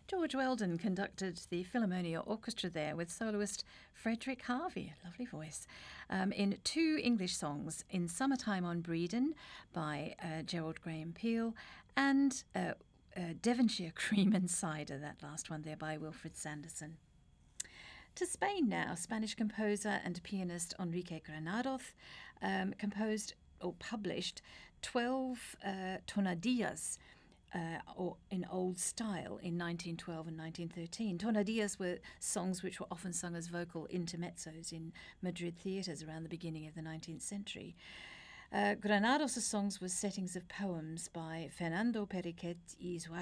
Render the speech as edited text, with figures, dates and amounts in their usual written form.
George Weldon conducted the Philharmonia Orchestra there with soloist Frederick Harvey, a lovely voice, in two English songs, In Summertime on Bredon by Gerald Graham Peel and Devonshire Cream and Cider, that last one there by Wilfred Sanderson. To Spain now, Spanish composer and pianist Enrique Granados composed or published 12 tonadillas or in old style in 1912 and 1913. Tonadillas were songs which were often sung as vocal intermezzos in Madrid theatres around the beginning of the 19th century. Granados' songs were settings of poems by Fernando Periquet y